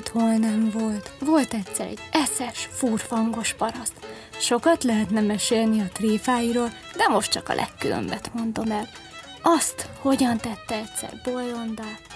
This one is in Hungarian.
volt, hol nem volt. Volt egyszer egy eszes, furfangos paraszt. Sokat lehetne mesélni a tréfáiról, de most csak a legkülönbet mondom el. Azt, hogyan tette egyszer bolondá,